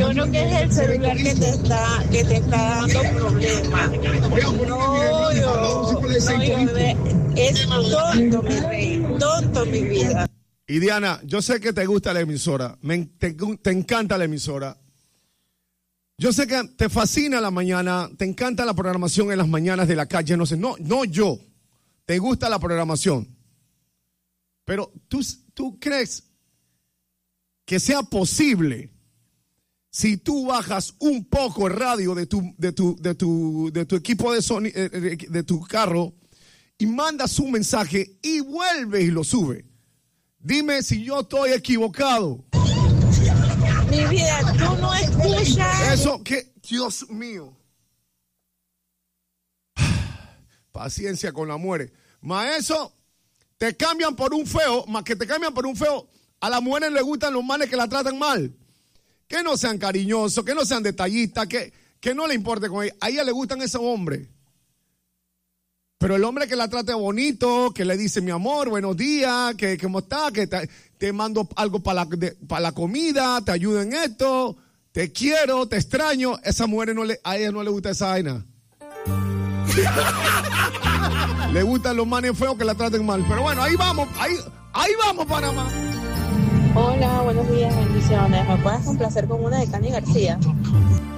Yo creo que es el celular que te está dando problemas. No, es tonto, mi rey, tonto mi vida. Y Diana, yo sé que te gusta la emisora, te encanta la emisora. Yo sé que te fascina la mañana, te encanta la programación en las mañanas de la calle, no sé, no yo, te gusta la programación. Pero tú crees que sea posible si tú bajas un poco el radio de tu equipo de sonido, de tu carro y mandas un mensaje y vuelves y lo subes. Dime si yo estoy equivocado. Mi vida, tú no escuchas. Eso que, Dios mío. Paciencia con la mujer. Más eso, te cambian por un feo, más que te cambian por un feo, a las mujeres les gustan los manes que la tratan mal. Que no sean cariñosos, que no sean detallistas, que no le importe con ella. A ella le gustan esos hombres. Pero el hombre que la trate bonito, que le dice mi amor, buenos días, que cómo está, que te mando algo para la comida, te ayudo en esto, te quiero, te extraño. Esa mujer a ella no le gusta esa vaina. Le gustan los manes feos que la traten mal. Pero bueno, ahí vamos, Panamá. Hola, buenos días, bendiciones. ¿Me puedes complacer con una de Cani García?